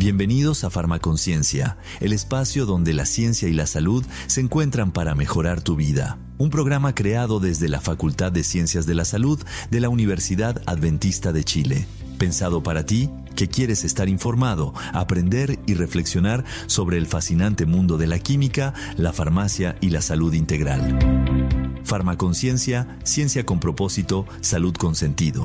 Bienvenidos a Farmaconciencia, el espacio donde la ciencia y la salud se encuentran para mejorar tu vida. Un programa creado desde la Facultad de Ciencias de la Salud de la Universidad Adventista de Chile. Pensado para ti, que quieres estar informado, aprender y reflexionar sobre el fascinante mundo de la química, la farmacia y la salud integral. Farmaconciencia, ciencia con propósito, salud con sentido.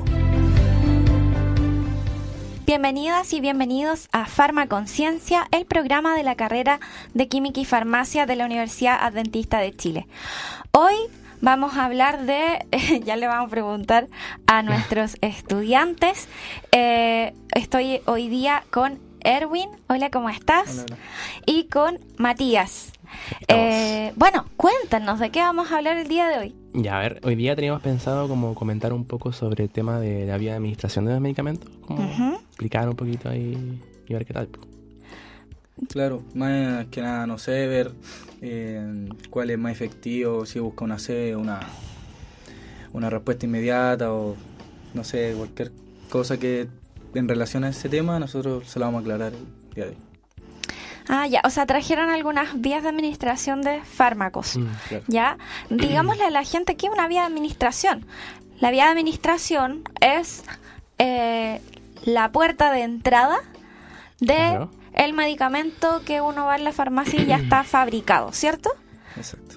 Bienvenidas y bienvenidos a Farmaconciencia, el programa de la carrera de Química y Farmacia de la Universidad Adventista de Chile. Hoy vamos a hablar de, ya le vamos a preguntar a nuestros estudiantes. Estoy hoy día con Erwin. Hola, ¿cómo estás? Hola. Y con Matías. Bueno, cuéntanos, ¿de qué vamos a hablar el día de hoy? Ya, a ver, hoy día teníamos pensado como comentar un poco sobre el tema de la vía de administración de los medicamentos, como explicar un poquito ahí y ver qué tal. Claro, más que nada, no sé, ver cuál es más efectivo, si busca una C, una respuesta inmediata o, no sé, cualquier cosa que en relación a ese tema nosotros se la vamos a aclarar el día de hoy. Ah, ya, o sea, trajeron algunas vías de administración de fármacos, Claro. ¿ya? Digámosle a la gente que es una vía de administración. La vía de administración es la puerta de entrada de Claro. el medicamento que uno va en la farmacia y ya está fabricado, ¿cierto? Exacto.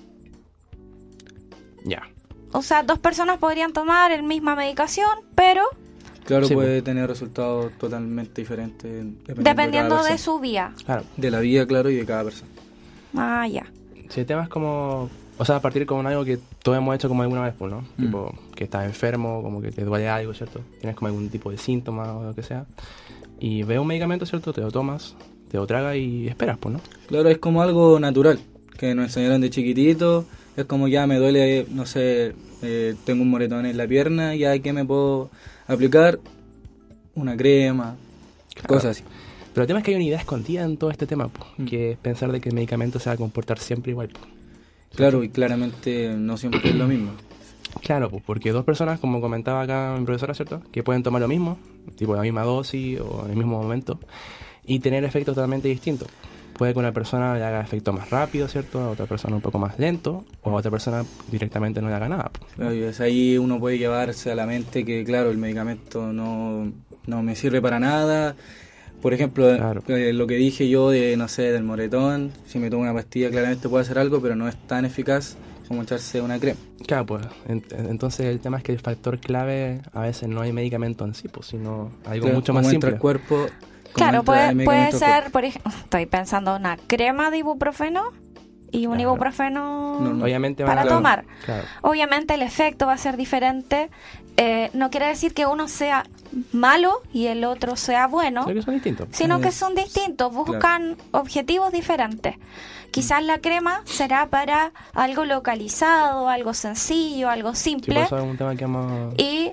Ya. O sea, dos personas podrían tomar la misma medicación, pero Claro, Sí, puede tener resultados totalmente diferentes dependiendo cada de persona. su vía. Claro. De la vida, claro, y de cada persona. Ah, ya. Si el tema es como, o sea, partir con algo que todos hemos hecho como alguna vez, pues, ¿no? Tipo, que estás enfermo, como que te duele algo, ¿cierto? Tienes como algún tipo de síntoma o lo que sea. Y ves un medicamento, ¿cierto? Te lo tomas, te lo tragas y esperas, pues, ¿no? Claro, es como algo natural, que nos enseñaron de chiquitito. Es como ya me duele, no sé, tengo un moretón en la pierna, ya que me puedo aplicar una crema, Claro. cosas así. Pero el tema es que hay una idea escondida en todo este tema, pues, que es pensar de que el medicamento se va a comportar siempre igual, pues. Claro, y claramente no siempre es lo mismo. Claro, pues porque dos personas, como comentaba acá mi profesora, ¿cierto? Que pueden tomar lo mismo, tipo la misma dosis o en el mismo momento, y tener efectos totalmente distintos. Puede que una persona le haga efecto más rápido, ¿cierto? A otra persona un poco más lento, o a otra persona directamente no le haga nada, pues. Claro, y es ahí uno puede llevarse a la mente que, claro, el medicamento no me sirve para nada. Por ejemplo, Claro. Lo que dije yo de, no sé, del moretón, si me tomo una pastilla claramente puede hacer algo, pero no es tan eficaz como echarse una crema. Claro, pues entonces el tema es que el factor clave a veces no hay medicamento en sí, pues, sino algo Claro, mucho más como entra simple. el cuerpo. Claro, puede medicamento al ser, cuerpo. por ejemplo, estoy pensando una crema de ibuprofeno y un Claro. ibuprofeno Normal. Obviamente para van a- tomar. Claro. Obviamente el efecto va a ser diferente. No quiere decir que uno sea malo y el otro sea bueno, Creo que son distintos. sino que Es- son distintos, buscan objetivos diferentes. Quizás la crema será para algo localizado, algo sencillo, algo Sí, por simple, eso es un tema que vamos... y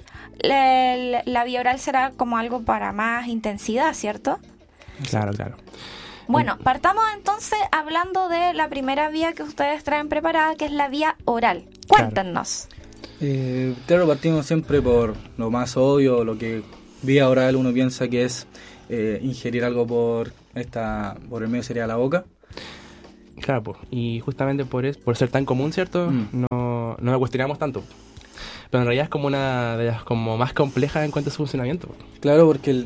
la vía oral será como algo para más intensidad, ¿cierto? Claro, claro. Bueno, partamos entonces hablando de la primera vía que ustedes traen preparada, que es la vía oral. Cuéntenos. Claro, partimos siempre por lo más obvio, lo que vía oral uno piensa que es ingerir algo por el medio sería la boca. Claro, pues, y justamente por ser tan común, ¿cierto? No lo cuestionamos tanto. Pero en realidad es como una de las como más complejas en cuanto a su funcionamiento. Claro, porque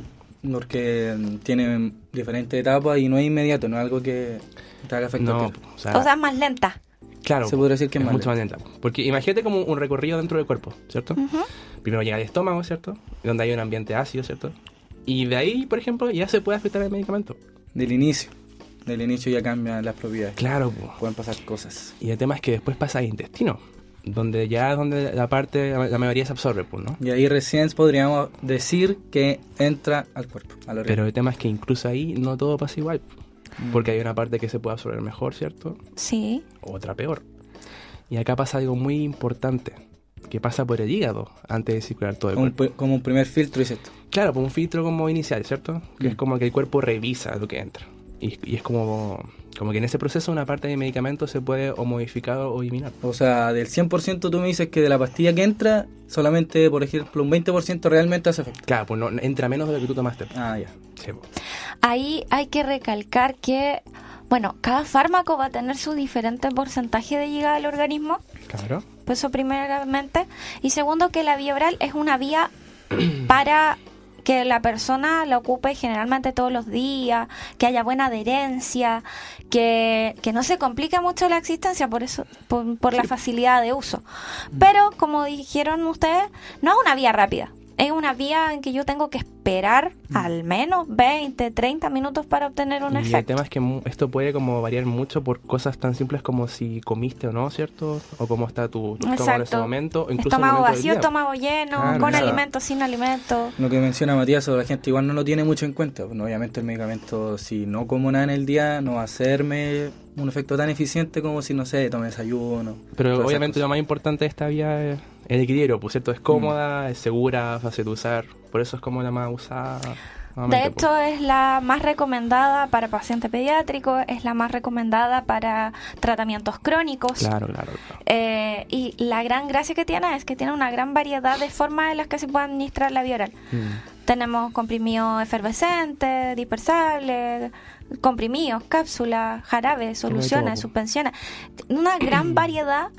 tiene diferentes etapas y no es inmediato, no es algo que te haga efecto. No, al tiro. o sea, O sea, es más lenta. claro, se podría decir que es más mucho más lenta. Porque imagínate como un recorrido dentro del cuerpo, ¿cierto? Primero llega al estómago, ¿cierto? Donde hay un ambiente ácido, ¿cierto? Y de ahí, por ejemplo, ya se puede afectar el medicamento. Del inicio ya cambian las propiedades. Claro, pues. Pueden pasar cosas. Y el tema es que después pasa al intestino, donde la mayoría se absorbe, pues, ¿no? Y ahí recién podríamos decir que entra al cuerpo, al Pero organismo. el tema es que incluso ahí no todo pasa igual. Porque hay una parte que se puede absorber mejor, ¿cierto? Sí. Otra peor. Y acá pasa algo muy importante, que pasa por el hígado antes de circular todo el cuerpo. Como un primer filtro, dices tú. Claro, pues un filtro como inicial, ¿cierto? Que es como que el cuerpo revisa lo que entra. Y es como que en ese proceso una parte del medicamento se puede o modificar o eliminar. O sea, del 100% tú me dices que de la pastilla que entra, solamente, por ejemplo, un 20% realmente hace efecto. Claro, pues no, entra menos de lo que tú tomaste. Ah, ya. Sí, pues. Ahí hay que recalcar que, bueno, cada fármaco va a tener su diferente porcentaje de llegada al organismo. Claro. Pues eso primeramente. Y segundo, que la vía oral es una vía para que la persona la ocupe generalmente todos los días, que haya buena adherencia, que no se complique mucho la existencia por eso, por la facilidad de uso. Pero, como dijeron ustedes, no es una vía rápida. Es una vía en que yo tengo que esperar al menos 20, 30 minutos para obtener un efecto. Y el tema es que esto puede como variar mucho por cosas tan simples como si comiste o no, ¿cierto? O cómo está tu estómago en ese momento. O incluso estómago momento vacío, estómago lleno, Claro, con claro. alimento, sin alimento. Lo que menciona Matías, la gente igual no lo tiene mucho en cuenta. Bueno, obviamente el medicamento, si no como nada en el día, no va a hacerme un efecto tan eficiente como si, no sé, tome desayuno. Pero todas esas obviamente lo cosas. más importante de esta vía es el equilibrio, pues cierto, es cómoda, es segura, fácil de usar, por eso es como la más usada. De hecho, es la más recomendada para pacientes pediátricos, es la más recomendada para tratamientos crónicos. Claro. Y la gran gracia que tiene es que tiene una gran variedad de formas en las que se puede administrar la vía oral. Tenemos comprimidos efervescentes, dispersables, comprimidos, cápsulas, jarabes, soluciones, suspensiones. Una gran variedad.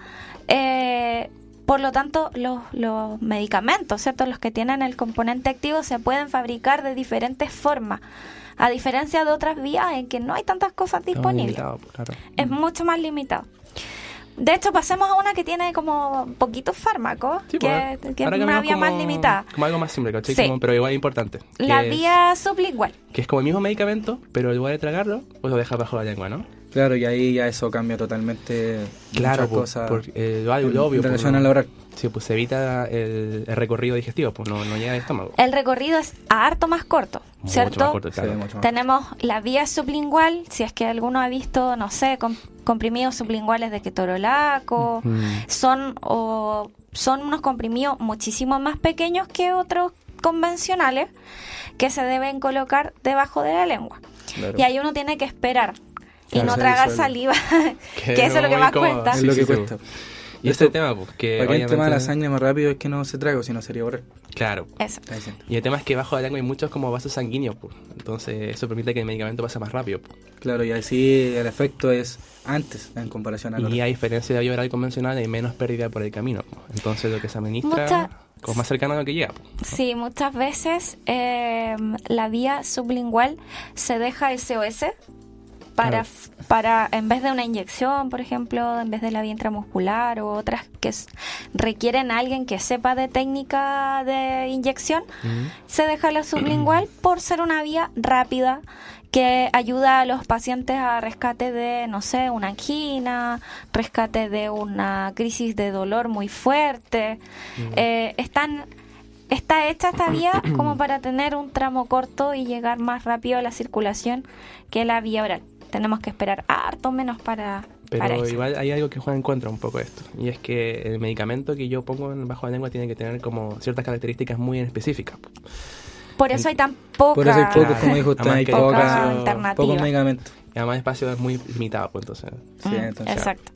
Por lo tanto, los medicamentos, ¿cierto? Los que tienen el componente activo se pueden fabricar de diferentes formas, a diferencia de otras vías en que no hay tantas cosas disponibles. Limitado, claro. Es mucho más limitado. De hecho, pasemos a una que tiene como poquitos fármacos, Sí, que pues, es ahora una cambiamos vía más como- limitada. Como algo más simple, ¿cachai? Sí. Pero igual importante. La que es- vía sublingual. Que es como el mismo medicamento, pero en lugar de tragarlo, pues lo deja bajo la lengua, ¿no? Claro, y ahí ya eso cambia totalmente muchas cosas lo obvio. en relación a la oral. Sí, pues se evita el recorrido digestivo, pues no llega al estómago. El recorrido es harto más corto, Mucho ¿cierto? más corto, Se claro. ve mucho más. Tenemos la vía sublingual, si es que alguno ha visto, no sé, comprimidos sublinguales de ketorolaco, son unos comprimidos muchísimo más pequeños que otros convencionales que se deben colocar debajo de la lengua. Claro. Y ahí uno tiene que esperar y Claro, no se tragar disuelve. saliva, Que que eso es lo que muy más cómodo. cuesta. Es Sí, lo que sí, cuesta. Y este tema, pues, que Para que el tema de la obviamente- sangre más rápido es que no se traga, sino sería oral. Claro. Eso. Ahí siento. Y el tema es que bajo la lengua hay muchos como vasos sanguíneos, pues. Entonces eso permite que el medicamento pase más rápido, pues. Claro, y así el efecto es antes en comparación al Y oral. a diferencia de la vía oral convencional hay menos pérdida por el camino, pues. Entonces lo que se administra Mucha- como más cercano a lo que llega, pues. Sí, muchas veces la vía sublingual se deja SOS para, Claro. para, en vez de una inyección, por ejemplo, en vez de la vía intramuscular o otras que requieren a alguien que sepa de técnica de inyección, se deja la sublingual por ser una vía rápida que ayuda a los pacientes a rescate de, no sé, una angina, rescate de una crisis de dolor muy fuerte. Está hecha esta vía como para tener un tramo corto y llegar más rápido a la circulación que la vía oral. Tenemos que esperar harto menos para Pero eso. igual hay algo que juega en contra un poco de esto. Y es que el medicamento que yo pongo bajo la lengua tiene que tener como ciertas características muy específicas, pues. Por eso hay tan poca... Por eso hay pocos, como dijo usted, Además hay que poca pocos alternativa. medicamentos. Y además el espacio es muy limitado, pues entonces. Sí, entonces, Exacto.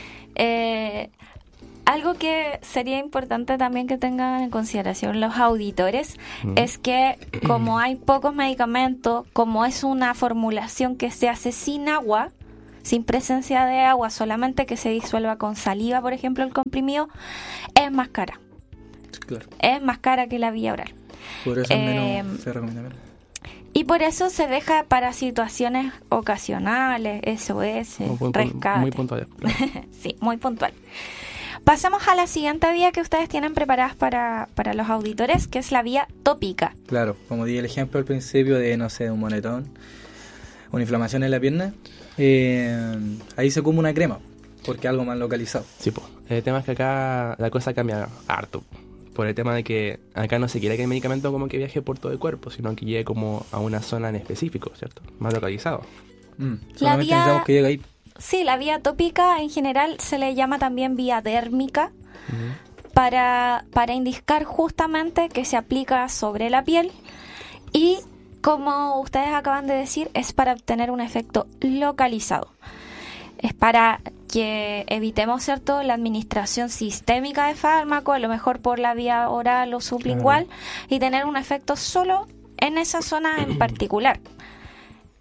Algo que sería importante también que tengan en consideración los auditores es que como hay pocos medicamentos, como es una formulación que se hace sin agua, sin presencia de agua, solamente que se disuelva con saliva, por ejemplo, el comprimido, es más cara. claro. Es más cara que la vía oral. Por eso menos se recomienda menos. Y por eso se deja para situaciones ocasionales, SOS, rescate. Muy puntuales. Claro. Sí, muy puntual. Pasemos a la siguiente vía que ustedes tienen preparadas para los auditores, que es la vía tópica. Claro, como di el ejemplo al principio de, no sé, un moretón, una inflamación en la pierna, ahí se come una crema, porque es algo más localizado. Sí, pues. El tema es que acá la cosa cambia harto. Por el tema de que acá no se quiere que el medicamento como que viaje por todo el cuerpo, sino que llegue como a una zona en específico, ¿cierto? Más localizado. Solamente vía- necesitamos que llegue ahí. Sí, la vía tópica en general se le llama también vía dérmica para indicar justamente que se aplica sobre la piel y, como ustedes acaban de decir, es para obtener un efecto localizado. Es para que evitemos, ¿cierto?, la administración sistémica de fármaco, a lo mejor por la vía oral o sublingual, y tener un efecto solo en esa zona en particular.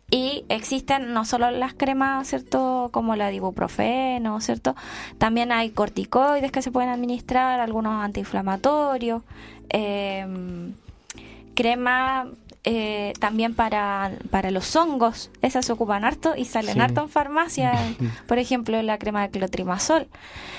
Y existen no solo las cremas, ¿cierto?, como la de ibuprofeno, ¿cierto? También hay corticoides que se pueden administrar, algunos antiinflamatorios, crema también para los hongos, esas se ocupan harto y salen harto en farmacia, por ejemplo la crema de clotrimazol.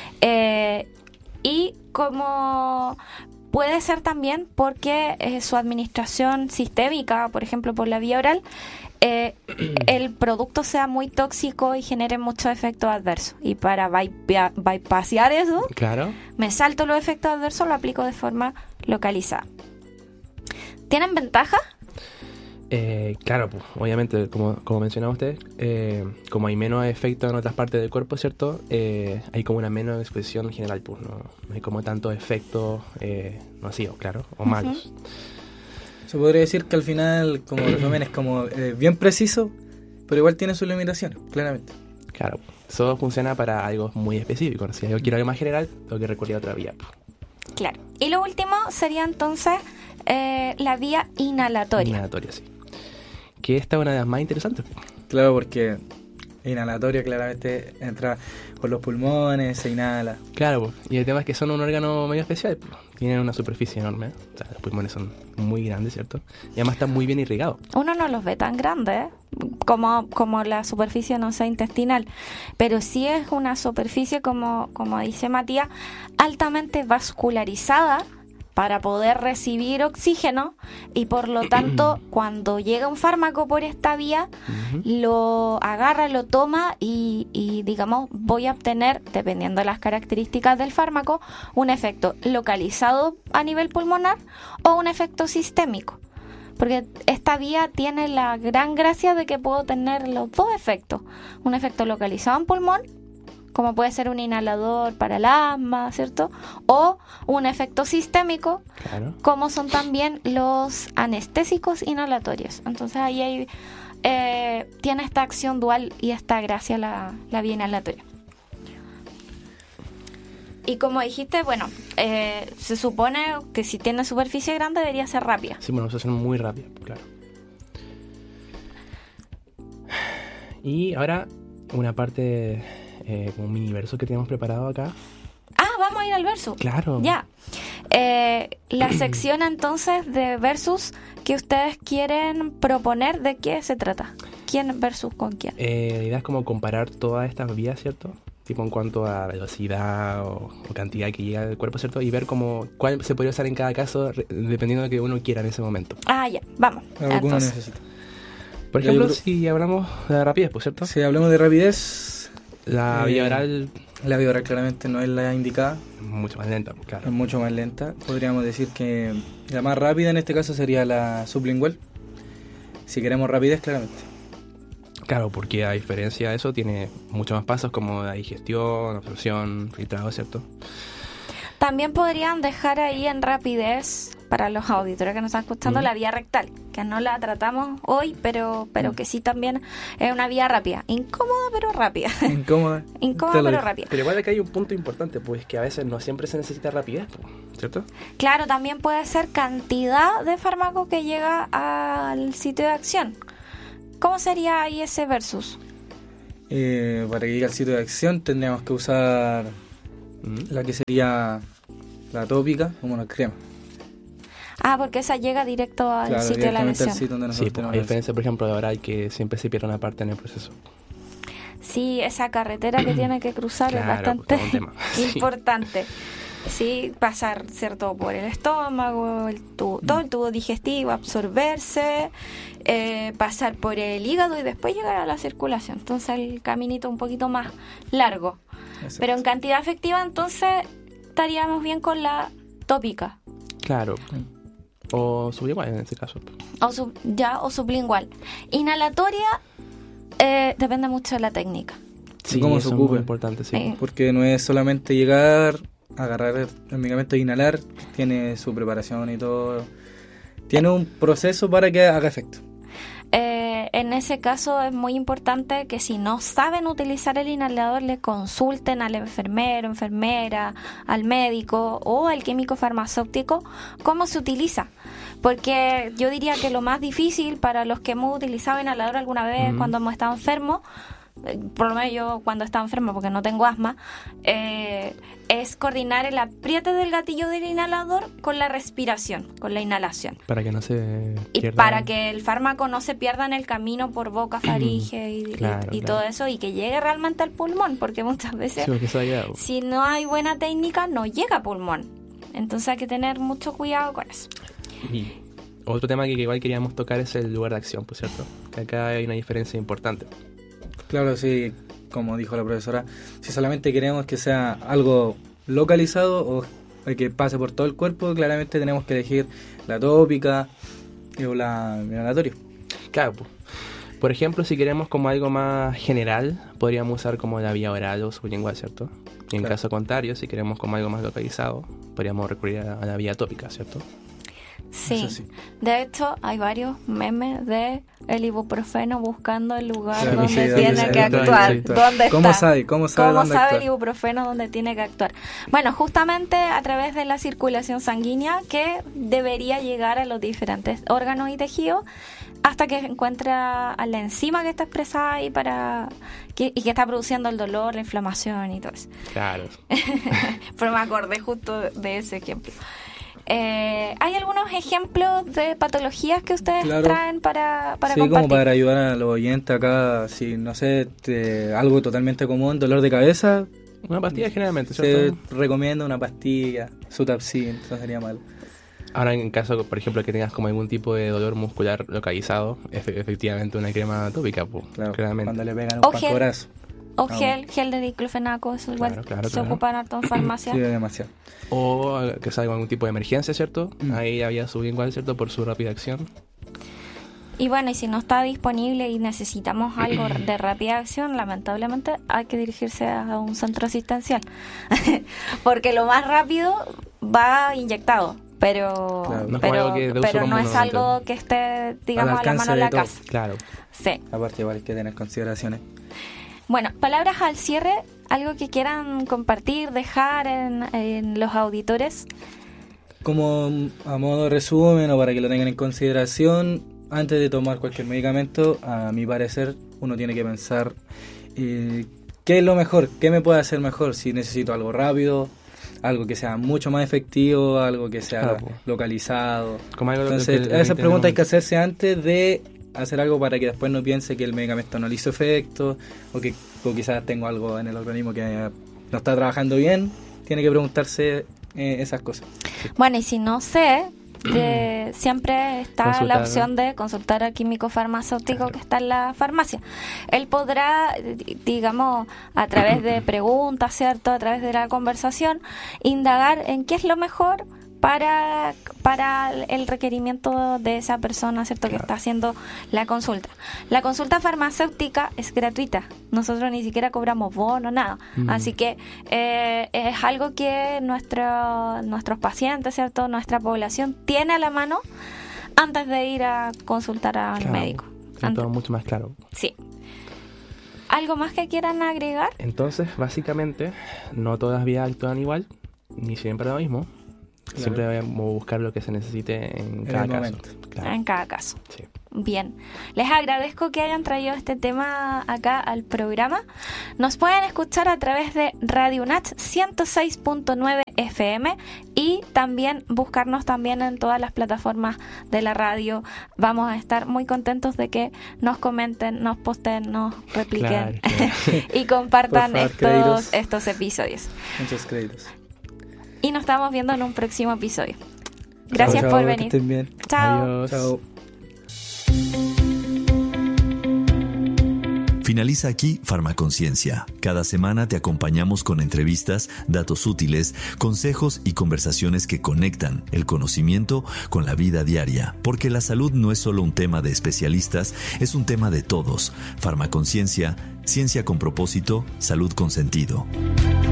Y como puede ser también porque su administración sistémica, por ejemplo por la vía oral, el producto sea muy tóxico y genere muchos efectos adversos. Y para bypassear eso, Claro. me salto los efectos adversos, lo aplico de forma localizada. ¿Tienen ventajas? Claro, pues, obviamente, como mencionaba usted, como hay menos efectos en otras partes del cuerpo, ¿cierto? Hay como una menos exposición general, pues no hay como tantos efectos nocivos, claro, o malos. Se podría decir que al final, como resumen, es como bien preciso, pero igual tiene sus limitaciones, claramente. Claro, eso funciona para algo muy específico, ¿no? Si yo quiero algo más general, tengo que recurrir a otra vía, pues. Claro. Y lo último sería entonces la vía inhalatoria. Inhalatoria, sí. Que esta es una de las más interesantes. Claro, porque inhalatoria claramente entra por los pulmones, se inhala. Claro, pues, y el tema es que son un órgano medio especial, pues. Tienen una superficie enorme, o sea, los pulmones son muy grandes, ¿cierto? Y además están muy bien irrigados. Uno no los ve tan grandes, como la superficie, no sé, intestinal, pero sí es una superficie, como dice Matías, altamente vascularizada para poder recibir oxígeno y por lo tanto cuando llega un fármaco por esta vía lo agarra, lo toma y digamos voy a obtener, dependiendo de las características del fármaco, un efecto localizado a nivel pulmonar o un efecto sistémico, porque esta vía tiene la gran gracia de que puedo tener los dos efectos, un efecto localizado en pulmón, como puede ser un inhalador para el asma, ¿cierto? O un efecto sistémico, Claro. como son también los anestésicos inhalatorios. Entonces ahí tiene esta acción dual y esta gracia la vía inhalatoria. Y como dijiste, bueno, se supone que si tiene superficie grande debería ser rápida. Sí, bueno, eso es muy rápido, claro. Y ahora una parte, como un mini verso que tenemos preparado acá. Ah, vamos a ir al versus. Claro. Ya. La sección entonces de versus que ustedes quieren proponer, ¿de qué se trata? ¿Quién versus con quién? La idea es como comparar todas estas vías, ¿cierto? Tipo en cuanto a velocidad o cantidad que llega al cuerpo, ¿cierto? Y ver como cuál se podría usar en cada caso dependiendo de lo que uno quiera en ese momento. Ah, ya, vamos. Algo que uno Entonces, necesita. Por Yo ejemplo, creo- si hablamos de la rapidez, pues, ¿cierto? Si hablamos de rapidez, La vía oral la vía oral claramente no es la indicada, es mucho más lenta, pues, es claro. mucho más lenta. Podríamos decir que la más rápida en este caso sería la sublingual, si queremos rapidez claramente. Claro, porque a diferencia de eso tiene muchos más pasos como la digestión, absorción, filtrado, ¿cierto? también podrían dejar ahí en rapidez, para los auditores que nos están escuchando, la vía rectal, que no la tratamos hoy, pero que sí también es una vía rápida. Incómoda, pero rápida. Incómoda. Incómoda, Te lo pero digo. rápida. Pero igual acá hay un punto importante, pues que a veces no siempre se necesita rapidez, pues, ¿cierto? Claro, también puede ser cantidad de fármaco que llega al sitio de acción. ¿Cómo sería ahí ese versus? Para que llegue al sitio de acción tendríamos que usar la que sería la tópica como una crema. Ah, porque esa llega directo al Claro, sitio de la directamente al lesión. sitio donde Sí, nosotros pues, tenemos a la diferencia, por ejemplo, de oral, que siempre se pierde una parte en el proceso. Sí, esa carretera que tiene que cruzar Claro, es bastante todo un tema. Sí. importante. Sí, pasar, ¿cierto?, por el estómago, todo el tubo digestivo, absorberse, pasar por el hígado y después llegar a la circulación. Entonces el caminito un poquito más largo. Exacto. Pero en cantidad efectiva, entonces estaríamos bien con la tópica Claro. O sublingual en este caso. o sublingual. Inhalatoria depende mucho de la técnica. Sí, cómo se eso es ocupe. muy importante, sí. Porque no es solamente llegar, agarrar el medicamento e inhalar, tiene su preparación y todo. Tiene un proceso para que haga efecto. En ese caso es muy importante que si no saben utilizar el inhalador le consulten al enfermero, enfermera, al médico o al químico farmacéutico cómo se utiliza, Porque yo diría que lo más difícil para los que hemos utilizado inhalador alguna vez cuando hemos estado enfermos, por lo menos yo cuando estaba enferma porque no tengo asma, es coordinar el apriete del gatillo del inhalador con la respiración, con la inhalación. Para que no se pierda. Y para que el fármaco no se pierda en el camino por boca, faringe y todo eso, y que llegue realmente al pulmón, porque muchas veces si no hay buena técnica no llega a pulmón. Entonces hay que tener mucho cuidado con eso. Y otro tema que igual queríamos tocar es el lugar de acción, por cierto, que acá hay una diferencia importante. Claro, sí, como dijo la profesora, si solamente queremos que sea algo localizado o que pase por todo el cuerpo, claramente tenemos que elegir la tópica o la inhalatoria. Claro, por ejemplo, si queremos como algo más general, podríamos usar como la vía oral o sublingual, ¿cierto? Y en caso contrario, si queremos como algo más localizado, podríamos recurrir a la vía tópica, ¿cierto? Sí. De hecho hay varios memes de el ibuprofeno buscando el lugar donde tiene que actuar. ¿Dónde ¿Cómo está? ¿Cómo sabe el ibuprofeno donde tiene que actuar? Bueno, justamente a través de la circulación sanguínea que debería llegar a los diferentes órganos y tejidos hasta que encuentra a la enzima que está expresada ahí y que está produciendo el dolor, la inflamación y todo eso. Claro. Pero me acordé justo de ese ejemplo. ¿Hay algunos ejemplos de patologías que ustedes traen para compartir? Sí, como para ayudar a los oyentes acá, si no sé, algo totalmente común, dolor de cabeza. Una pastilla generalmente, ¿cierto? Se recomienda una pastilla, Sutapsin, eso sería malo. Ahora, en caso, por ejemplo, que tengas como algún tipo de dolor muscular localizado, efectivamente una crema tópica, pues, claro, claramente. Cuando le pegan un pancorazo. O gel de diclofenaco, eso igual se ocupan harto en farmacia. Sí, demasiado. O que salga algún tipo de emergencia, ¿cierto? Ahí había sublingual, ¿cierto? Por su rápida acción. Y bueno, y si no está disponible y necesitamos algo de rápida acción, lamentablemente hay que dirigirse a un centro asistencial. Porque lo más rápido va inyectado. Pero no es algo que esté, digamos, a la mano de la casa. Claro. Sí. Aparte igual hay que tener consideraciones. Bueno, palabras al cierre, algo que quieran compartir, dejar en los auditores. Como a modo de resumen o para que lo tengan en consideración, antes de tomar cualquier medicamento, a mi parecer, uno tiene que pensar qué es lo mejor, qué me puede hacer mejor, si necesito algo rápido, algo que sea mucho más efectivo, algo que sea localizado. Entonces, esa pregunta hay que hacerse antes de hacer algo para que después no piense que el medicamento no le hizo efecto o quizás tengo algo en el organismo que no está trabajando bien. Tiene que preguntarse esas cosas. Bueno, y si no sé, siempre está la opción de consultar al químico farmacéutico que está en la farmacia. Él podrá, digamos, a través de preguntas, ¿cierto? A través de la conversación, indagar en qué es lo mejor para el requerimiento de esa persona, ¿cierto? Que está haciendo la consulta. La consulta farmacéutica es gratuita. Nosotros ni siquiera cobramos bono, nada. Así que es algo que nuestros pacientes, ¿cierto? Nuestra población tiene a la mano antes de ir a consultar al médico. Todo mucho más claro. Sí. ¿Algo más que quieran agregar? Entonces, básicamente, no todas las vías actúan igual, ni siempre lo mismo. Claro. Siempre debemos buscar lo que se necesite en cada caso. Claro. En cada caso. Sí. Bien. Les agradezco que hayan traído este tema acá al programa. Nos pueden escuchar a través de Radio UNACH 106.9 FM y también buscarnos también en todas las plataformas de la radio. Vamos a estar muy contentos de que nos comenten, nos posten, nos repliquen y compartan estos episodios. Muchos créditos. Y nos estamos viendo en un próximo episodio. Gracias por venir. Que estén bien. Chao. Adiós. Chao. Finaliza aquí Farmaconciencia. Cada semana te acompañamos con entrevistas, datos útiles, consejos y conversaciones que conectan el conocimiento con la vida diaria. Porque la salud no es solo un tema de especialistas, es un tema de todos. Farmaconciencia, ciencia con propósito, salud con sentido.